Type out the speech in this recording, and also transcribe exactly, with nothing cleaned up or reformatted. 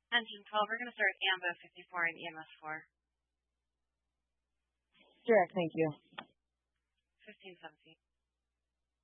Engine twelve, we're going to start AMBO fifty-four and E M S four. Direct, thank you. fifteen seventeen.